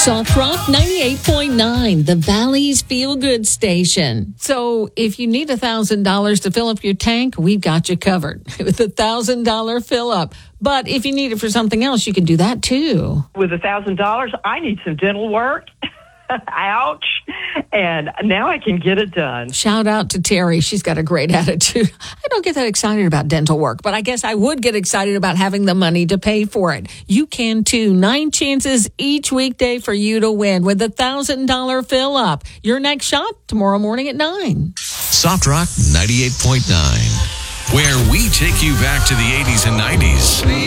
Soft Rock 98.9, the Valley's Feel Good Station. So if you need $1,000 to fill up your tank, we've got you covered with $1,000 fill up. But if you need it for something else, you can do that too. With $1,000, I need some dental work. Ouch. And now I can get it done. Shout out to Terry. She's got a great attitude. I don't get that excited about dental work, but I guess I would get excited about having the money to pay for it. You can too. 9 chances each weekday for you to win with $1,000 fill up. Your next shot tomorrow morning at 9. Soft Rock 98.9, where we take you back to the 80s and 90s.